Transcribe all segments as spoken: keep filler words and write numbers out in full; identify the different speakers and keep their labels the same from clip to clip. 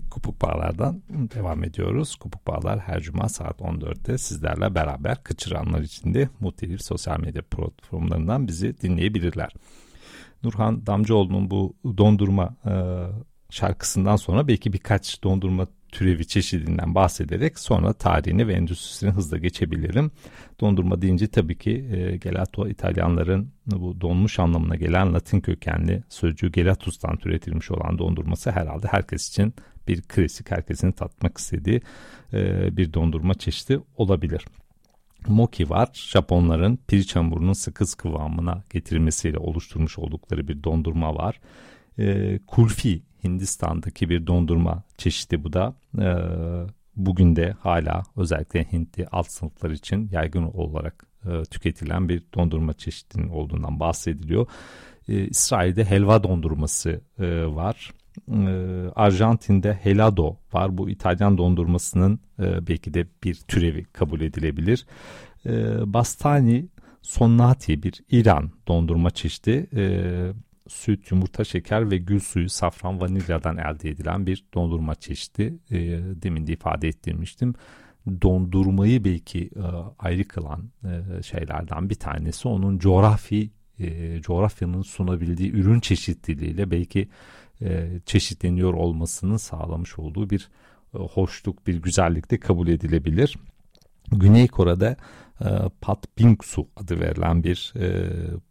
Speaker 1: Kopuk Bağlar'dan devam ediyoruz. Kopuk Bağlar her cuma saat on dörtte sizlerle beraber kaçıranlar için de muhtelif sosyal medya platformlarından bizi dinleyebilirler. Nurhan Damcıoğlu'nun bu dondurma e, şarkısından sonra belki birkaç dondurma türevi çeşidinden bahsederek sonra tarihini ve endüstrisini hızla geçebilirim. Dondurma deyince tabii ki e, gelato İtalyanların bu donmuş anlamına gelen Latin kökenli sözcüğü gelatus'tan türetilmiş olan dondurması herhalde herkes için bir klasik, herkesin tatmak istediği e, bir dondurma çeşidi olabilir. Mochi var. Japonların pirinç hamurunun sıkı kıvamına getirilmesiyle oluşturmuş oldukları bir dondurma var. E, kulfi Hindistan'daki bir dondurma çeşidi bu da. E, bugün de hala özellikle Hintli alt sınıflar için yaygın olarak e, tüketilen bir dondurma çeşidinin olduğundan bahsediliyor. E, İsrail'de helva dondurması e, var. Ee, Arjantin'de helado var. Bu İtalyan dondurmasının e, belki de bir türevi kabul edilebilir. Ee, Bastani sonnati bir İran dondurma çeşidi. Ee, süt, yumurta, şeker ve gül suyu, safran, vanilyadan elde edilen bir dondurma çeşidi. Ee, demin de ifade ettirmiştim. Dondurmayı belki e, ayrı kılan e, şeylerden bir tanesi onun coğrafi e, coğrafyanın sunabildiği ürün çeşitliliğiyle belki E, çeşitleniyor olmasının sağlamış olduğu bir e, hoşluk, bir güzellik de kabul edilebilir. Güney Kore'de e, Pat Bingsu adı verilen bir e,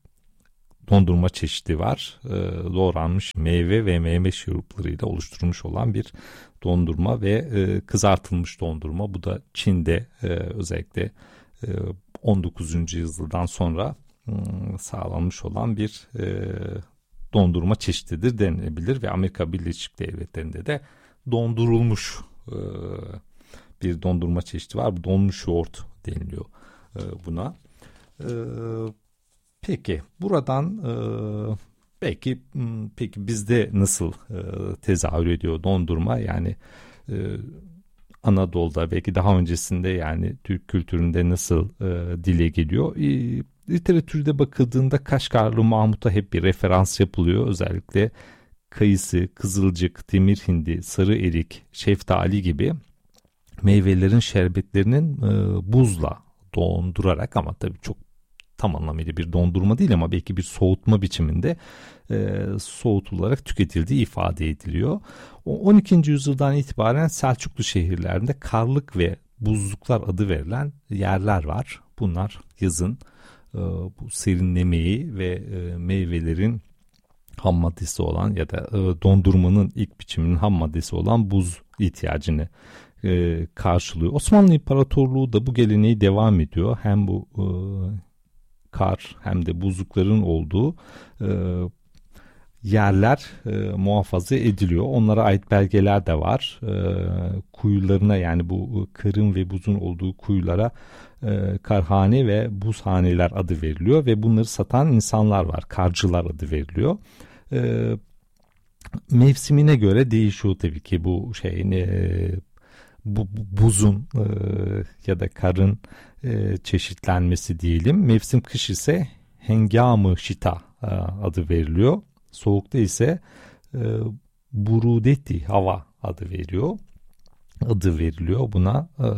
Speaker 1: dondurma çeşidi var. E, doğranmış meyve ve meyve şuruplarıyla oluşturulmuş olan bir dondurma ve e, kızartılmış dondurma. Bu da Çin'de e, özellikle e, on dokuzuncu yüzyıldan sonra e, sağlanmış olan bir e, dondurma çeşididir denilebilir ve Amerika Birleşik Devletleri'nde de dondurulmuş e, bir dondurma çeşidi var. Bu donmuş yoğurt deniliyor e, buna. E, peki buradan e, belki peki bizde nasıl e, tezahür ediyor dondurma? Yani e, Anadolu'da belki daha öncesinde yani Türk kültüründe nasıl e, dile geliyor? E, Literatürde bakıldığında Kaşgarlı Mahmut'a hep bir referans yapılıyor. Özellikle kayısı, kızılcık, demir hindi, sarı erik, şeftali gibi meyvelerin şerbetlerinin e, buzla dondurarak ama tabii çok tam anlamıyla bir dondurma değil ama belki bir soğutma biçiminde e, soğutularak tüketildiği ifade ediliyor. O on ikinci yüzyıldan itibaren Selçuklu şehirlerinde karlık ve buzluklar adı verilen yerler var. Bunlar yazın bu serinlemeyi ve meyvelerin ham maddesi olan ya da dondurmanın ilk biçiminin ham maddesi olan buz ihtiyacını karşılıyor. Osmanlı İmparatorluğu da bu geleneği devam ediyor. Hem bu kar hem de buzlukların olduğu yerler muhafaza ediliyor. Onlara ait belgeler de var. Kuyularına yani bu karın ve buzun olduğu kuyulara karhane ve buzhaneler adı veriliyor ve bunları satan insanlar var. Karcılar adı veriliyor. E, mevsimine göre değişiyor tabii ki bu şeyin e, bu, bu buzun e, ya da karın e, çeşitlenmesi diyelim. Mevsim kış ise hengamı şita e, adı veriliyor. Soğukta ise e, burudeti hava adı veriyor. Adı veriliyor buna. E,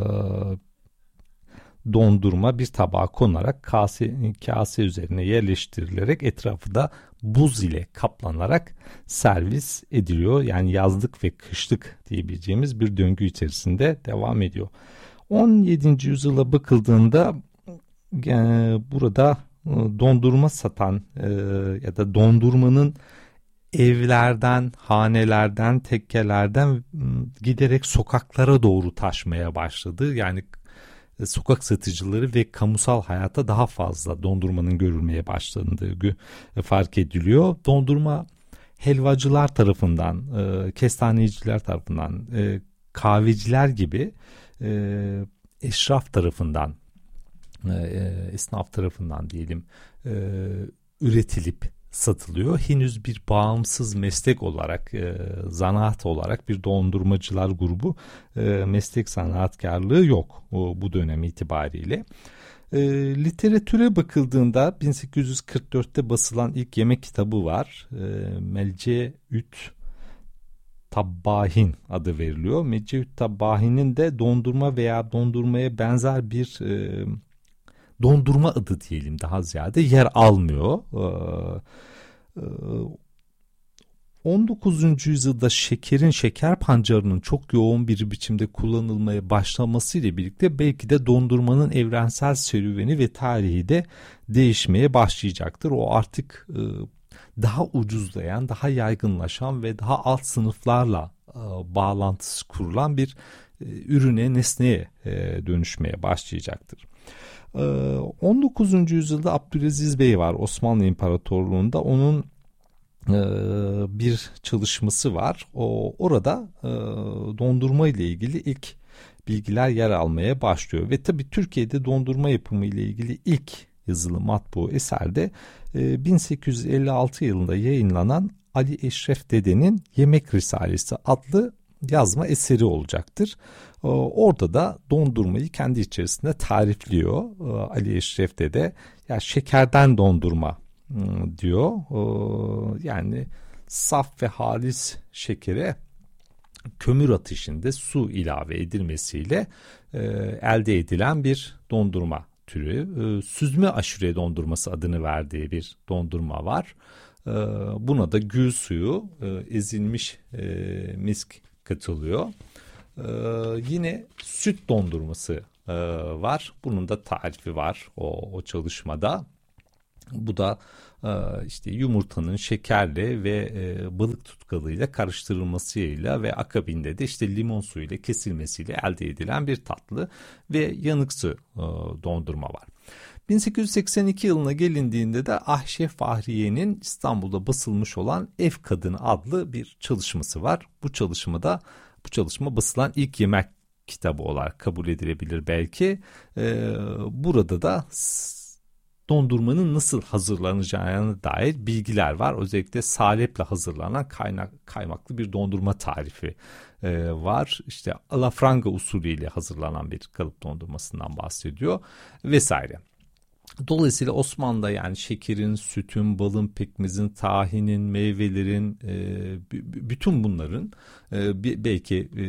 Speaker 1: dondurma bir tabağa konarak kase, kase üzerine yerleştirilerek etrafı da buz ile kaplanarak servis ediliyor. Yani yazlık ve kışlık diyebileceğimiz bir döngü içerisinde devam ediyor. on yedinci yüzyıla bakıldığında e, burada e, dondurma satan e, ya da dondurmanın evlerden, hanelerden, tekkelerden e, giderek sokaklara doğru taşmaya başladı. Yani sokak satıcıları ve kamusal hayata daha fazla dondurmanın görülmeye başlandığı fark ediliyor. Dondurma helvacılar tarafından, kestaneciler tarafından, kahveciler gibi eşraf tarafından, esnaf tarafından diyelim üretilip satılıyor. Henüz bir bağımsız meslek olarak, e, zanaat olarak bir dondurmacılar grubu e, meslek sanatkarlığı yok o, bu dönem itibariyle. E, literatüre bakıldığında bin sekiz yüz kırk dörtte basılan ilk yemek kitabı var. E, Melceüt Tabbahin adı veriliyor. Mecevit Tabbahin'in de dondurma veya dondurmaya benzer bir e, dondurma adı diyelim daha ziyade yer almıyor. E, e, on dokuzuncu yüzyılda şekerin, şeker pancarının çok yoğun bir biçimde kullanılmaya başlaması ile birlikte belki de dondurmanın evrensel serüveni ve tarihi de değişmeye başlayacaktır. O artık e, daha ucuzlayan, daha yaygınlaşan ve daha alt sınıflarla e, bağlantısı kurulan bir e, ürüne, nesneye e, dönüşmeye başlayacaktır. E, on dokuzuncu yüzyılda Abdülaziz Bey var Osmanlı İmparatorluğu'nda. Onun e, bir çalışması var. O orada e, dondurma ile ilgili ilk bilgiler yer almaya başlıyor ve tabii Türkiye'de dondurma yapımı ile ilgili ilk yazılı matbu eserde bin sekiz yüz elli altı yılında yayınlanan Ali Eşref Dede'nin Yemek Risalesi adlı yazma eseri olacaktır. Orada da dondurmayı kendi içerisinde tarifliyor Ali Eşref Dede. Ya şekerden dondurma diyor. Yani saf ve halis şekere kömür ateşinde su ilave edilmesiyle elde edilen bir dondurma türü. Süzme aşure dondurması adını verdiği bir dondurma var. Buna da gül suyu, ezilmiş misk katılıyor. Yine süt dondurması var. Bunun da tarifi var o, o çalışmada. Bu da işte yumurtanın şekerle ve balık tutkalıyla karıştırılmasıyla ve akabinde de işte limon suyuyla kesilmesiyle elde edilen bir tatlı ve yanıksı dondurma var. bin sekiz yüz seksen iki yılına gelindiğinde de Ahşe Fahriye'nin İstanbul'da basılmış olan Ev Kadını adlı bir çalışması var. Bu çalışmada bu çalışma basılan ilk yemek kitabı olarak kabul edilebilir belki. Burada da dondurmanın nasıl hazırlanacağına dair bilgiler var. Özellikle saleple hazırlanan kaynak, kaymaklı bir dondurma tarifi e, var. İşte alafranga usulüyle hazırlanan bir kalıp dondurmasından bahsediyor vesaire. Dolayısıyla Osmanlı'da yani şekerin, sütün, balın, pekmezin, tahinin, meyvelerin, e, b- bütün bunların e, belki e,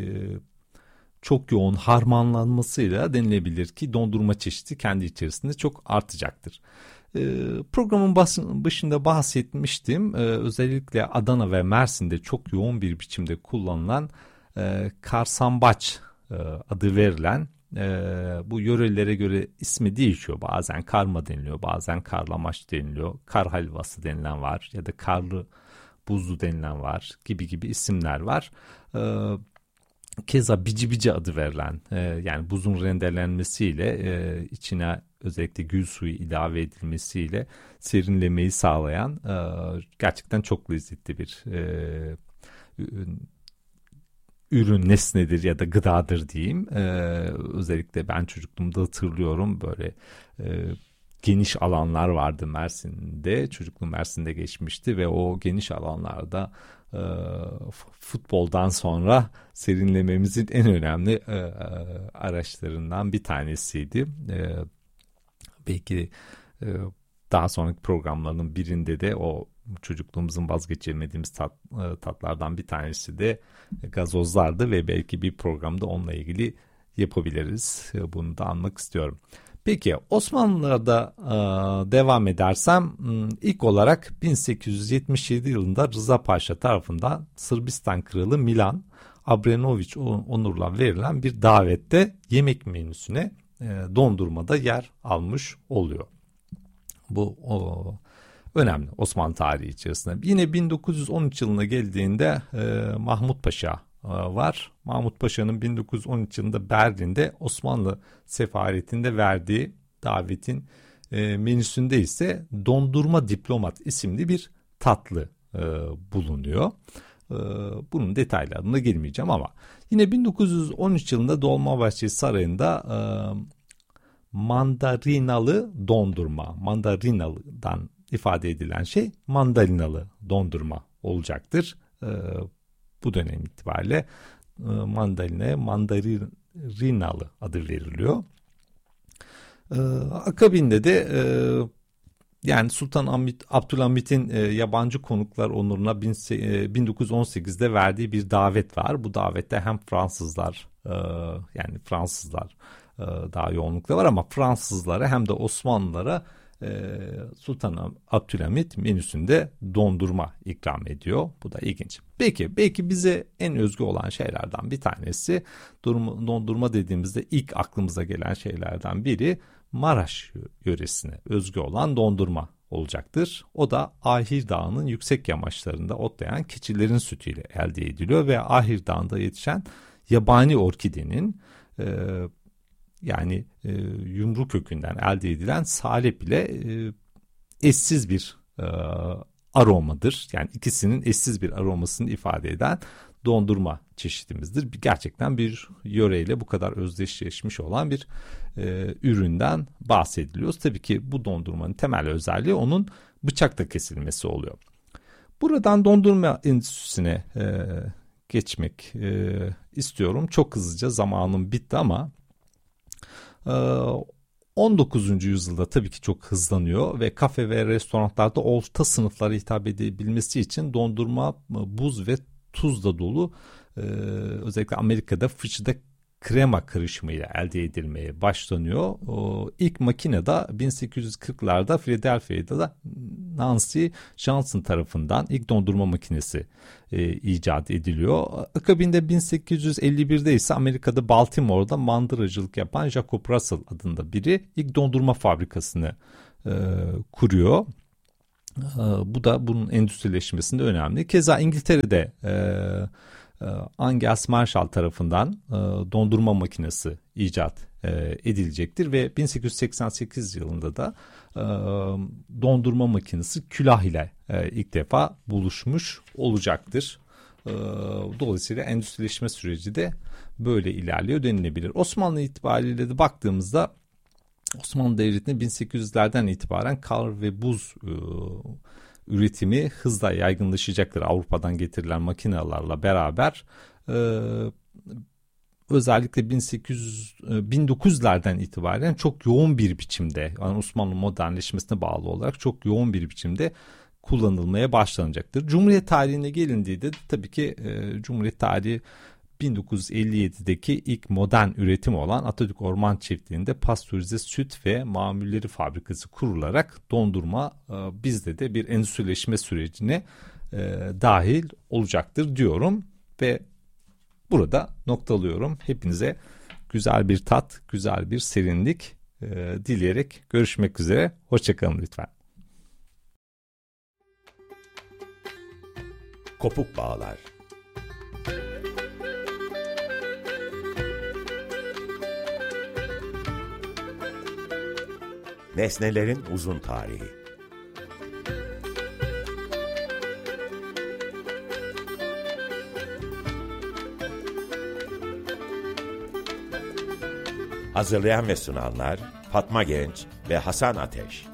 Speaker 1: çok yoğun harmanlanmasıyla denilebilir ki dondurma çeşidi kendi içerisinde çok artacaktır. Ee, programın başında bahsetmiştim. Ee, özellikle Adana ve Mersin'de çok yoğun bir biçimde kullanılan e, karsambaç e, adı verilen e, bu yörelere göre ismi değişiyor. Bazen karma deniliyor, bazen karlamaç deniliyor, kar helvası denilen var ya da karlı buzlu denilen var gibi gibi isimler var. Ee, Keza bici bici adı verilen e, yani buzun rendelenmesiyle e, içine özellikle gül suyu ilave edilmesiyle serinlemeyi sağlayan e, gerçekten çok lezzetli bir e, ürün, ürün nesnedir ya da gıdadır diyeyim. E, özellikle ben çocukluğumda hatırlıyorum böyle e, geniş alanlar vardı Mersin'de. Çocukluğum Mersin'de geçmişti ve o geniş alanlarda e, futboldan sonra serinlememizin en önemli e, araçlarından bir tanesiydi. E, belki e, daha sonraki programlarının birinde de o çocukluğumuzun vazgeçemediğimiz tat, e, tatlardan bir tanesi de gazozlardı ve belki bir programda onunla ilgili yapabiliriz. E, bunu da anmak istiyorum. Peki Osmanlılar'da e, devam edersem ilk olarak bin sekiz yüz yetmiş yedi yılında Rıza Paşa tarafından Sırbistan Kralı Milan Abrenović onurla verilen bir davette yemek menüsüne e, dondurmada yer almış oluyor. Bu o, önemli Osmanlı tarihi içerisinde. Yine bin dokuz yüz on üç yılına geldiğinde e, Mahmut Paşa var. Mahmut Paşa'nın bin dokuz yüz on üç yılında Berlin'de Osmanlı sefaretinde verdiği davetin e, menüsünde ise dondurma diplomat isimli bir tatlı e, bulunuyor. E, bunun detaylarına girmeyeceğim ama yine bin dokuz yüz on üç yılında Dolmabahçe Sarayı'nda e, mandarinalı dondurma, mandarinalıdan ifade edilen şey mandalinalı dondurma olacaktır. E, Bu dönem itibariyle e, mandalina'ya mandarinalı adı veriliyor. E, akabinde de e, Yani Sultan Abdülhamit'in e, yabancı konuklar onuruna bin, e, bin dokuz yüz on sekizde verdiği bir davet var. Bu davette hem Fransızlar e, yani Fransızlar e, daha yoğunlukta var ama Fransızlara hem de Osmanlılara e, Sultan Abdülhamit menüsünde dondurma ikram ediyor. Bu da ilginç. Peki belki bize en özgü olan şeylerden bir tanesi durma, dondurma dediğimizde ilk aklımıza gelen şeylerden biri Maraş yöresine özgü olan dondurma olacaktır. O da Ahir Dağı'nın yüksek yamaçlarında otlayan keçilerin sütüyle elde ediliyor ve Ahir Dağı'nda yetişen yabani orkidenin e, yani e, yumru kökünden elde edilen salep ile e, eşsiz bir e, aromadır. Yani ikisinin eşsiz bir aromasını ifade eden dondurma çeşidimizdir. Gerçekten bir yöreyle bu kadar özdeşleşmiş olan bir e, üründen bahsediliyoruz. Tabii ki bu dondurmanın temel özelliği onun bıçakla kesilmesi oluyor. Buradan dondurma endüstrisine e, geçmek e, istiyorum. Çok hızlıca zamanım bitti ama e, on dokuzuncu yüzyılda tabii ki çok hızlanıyor ve kafe ve restoranlarda orta sınıflara hitap edebilmesi için dondurma buz ve tuzla dolu ee, özellikle Amerika'da fıçıda krema karışımıyla elde edilmeye başlanıyor. O, ilk makine de bin sekiz yüz kırklarda Philadelphia'da da Nancy Johnson tarafından ilk dondurma makinesi e, icat ediliyor. Akabinde bin sekiz yüz elli birde ise Amerika'da Baltimore'da mandıracılık yapan Jacob Russell adında biri ilk dondurma fabrikasını e, kuruyor. Bu da bunun endüstrileşmesinde önemli. Keza İngiltere'de e, e, Angus Marshall tarafından e, dondurma makinesi icat e, edilecektir ve bin sekiz yüz seksen sekiz yılında da e, dondurma makinesi külah ile e, ilk defa buluşmuş olacaktır. E, dolayısıyla endüstrileşme süreci de böyle ilerliyor denilebilir. Osmanlı itibariyle de baktığımızda Osmanlı Devleti'nin bin sekiz yüzlerden itibaren kar ve buz e, üretimi hızla yaygınlaşacaktır. Avrupa'dan getirilen makinelerle beraber e, özellikle bin sekiz yüz, bin dokuz yüzlerden itibaren çok yoğun bir biçimde, yani Osmanlı modernleşmesine bağlı olarak çok yoğun bir biçimde kullanılmaya başlanacaktır. Cumhuriyet tarihine gelindiğinde de tabii ki e, Cumhuriyet tarihi bin dokuz yüz elli yedideki ilk modern üretim olan Atatürk Orman Çiftliği'nde pastörize süt ve mamulleri fabrikası kurularak dondurma e, bizde de bir endüstrileşme sürecine e, dahil olacaktır diyorum ve burada noktalıyorum. Hepinize güzel bir tat, güzel bir serinlik e, dileyerek görüşmek üzere. Hoşçakalın lütfen.
Speaker 2: Kopuk Bağlar. Nesnelerin uzun tarihi. Hazırlayan ve sunanlar Fatma Genç ve Hasan Ateş.